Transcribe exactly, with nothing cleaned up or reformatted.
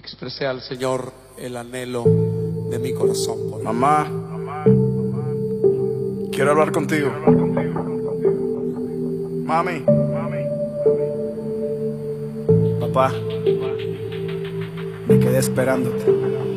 expresé al Señor el anhelo de mi corazón por él. Mamá, quiero hablar contigo. Mami. Papá, me quedé esperándote.